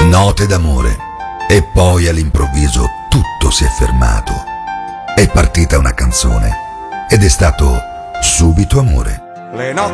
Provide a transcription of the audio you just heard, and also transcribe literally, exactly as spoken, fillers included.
Note d'amore. E poi all'improvviso tutto si è fermato. È partita una canzone ed è stato subito amore. Le notti